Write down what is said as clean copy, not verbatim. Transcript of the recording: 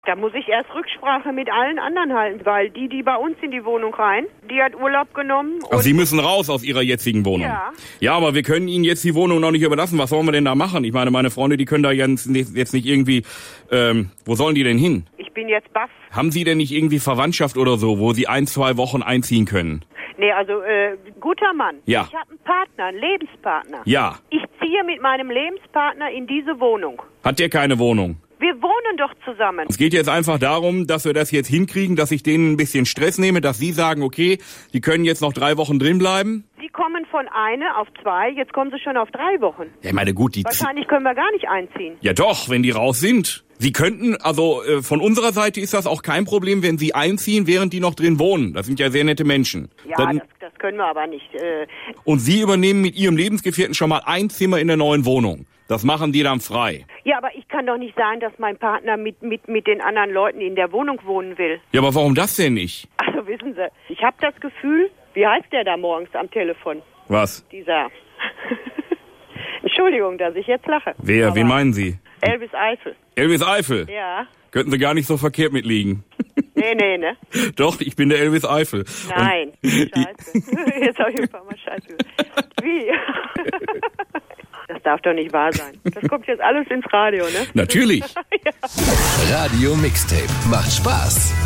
Da muss ich erst Rücksprache mit allen anderen halten, weil die bei uns in die Wohnung rein, die hat Urlaub genommen. Ach, Sie müssen raus aus Ihrer jetzigen Wohnung. Ja. Ja, aber wir können Ihnen jetzt die Wohnung noch nicht überlassen. Was sollen wir denn da machen? Ich meine, meine Freunde, die können da jetzt nicht irgendwie, wo sollen die denn hin? Ich bin jetzt baff. Haben Sie denn nicht irgendwie Verwandtschaft oder so, wo Sie 1-2 Wochen einziehen können? Nee, also, guter Mann. Ja. Ich habe einen Partner, einen Lebenspartner. Ja. Ich ziehe mit meinem Lebenspartner in diese Wohnung. Hat der keine Wohnung? Wir wohnen doch zusammen. Es geht jetzt einfach darum, dass wir das jetzt hinkriegen, dass ich denen ein bisschen Stress nehme, dass Sie sagen, okay, die können jetzt noch 3 Wochen drin bleiben. Sie kommen von 1 auf 2, jetzt kommen sie schon auf 3 Wochen. Ja, ich meine, gut, Wahrscheinlich können wir gar nicht einziehen. Ja doch, wenn die raus sind. Sie könnten, also von unserer Seite ist das auch kein Problem, wenn Sie einziehen, während die noch drin wohnen. Das sind ja sehr nette Menschen. Ja, das können wir aber nicht. Und Sie übernehmen mit Ihrem Lebensgefährten schon mal ein Zimmer in der neuen Wohnung. Das machen die dann frei. Ja, aber ich kann doch nicht sagen, dass mein Partner mit den anderen Leuten in der Wohnung wohnen will. Ja, aber warum das denn nicht? Also wissen Sie, ich habe das Gefühl, wie heißt der da morgens am Telefon? Was? Dieser. Entschuldigung, dass ich jetzt lache. Wer? Aber Wen meinen Sie? Elvis Eifel. Elvis Eifel? Ja. Könnten Sie gar nicht so verkehrt mitliegen. Nee, ne? Doch, ich bin der Elvis Eifel. Nein, scheiße. Jetzt habe ich ein paar Mal scheiße. Wie? Das darf doch nicht wahr sein. Das kommt jetzt alles ins Radio, ne? Natürlich. Ja. Radio Mixtape. Macht Spaß.